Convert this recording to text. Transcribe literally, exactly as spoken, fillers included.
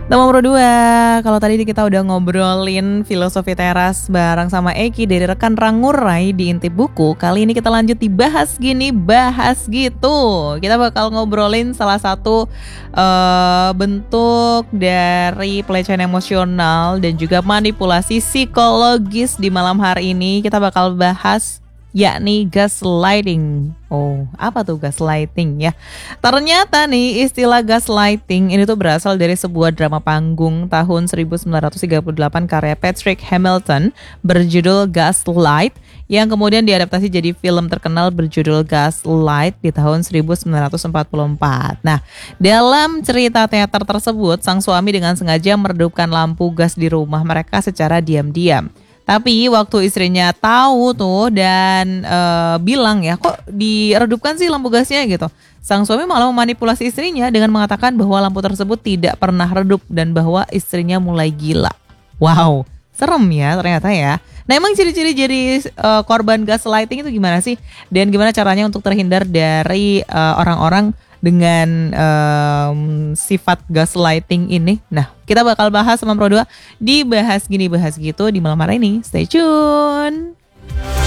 Nomor dua, kalau tadi kita udah ngobrolin filosofi teras bareng sama Eki dari rekan Rangurai di Intip Buku. Kali ini kita lanjut dibahas gini, bahas gitu. Kita bakal ngobrolin salah satu uh, bentuk dari pelecehan emosional dan juga manipulasi psikologis di malam hari ini. Kita bakal bahas yakni gaslighting. Oh, apa tuh gaslighting ya? Ternyata nih istilah gaslighting ini tuh berasal dari sebuah drama panggung tahun seribu sembilan ratus tiga puluh delapan karya Patrick Hamilton berjudul Gaslight yang kemudian diadaptasi jadi film terkenal berjudul Gaslight di tahun seribu sembilan ratus empat puluh empat. Nah, dalam cerita teater tersebut, sang suami dengan sengaja meredupkan lampu gas di rumah mereka secara diam-diam. Tapi waktu istrinya tahu tuh dan e, bilang ya kok diredupkan sih lampu gasnya gitu. Sang suami malah memanipulasi istrinya dengan mengatakan bahwa lampu tersebut tidak pernah redup dan bahwa istrinya mulai gila. Wow, serem ya ternyata ya. Nah emang ciri-ciri jadi e, korban gaslighting itu gimana sih? Dan gimana caranya untuk terhindar dari e, orang-orang dengan um, sifat gaslighting ini. Nah, kita bakal bahas sama Pro dua di Bahas Gini Bahas Gitu di malam hari ini. Stay tune.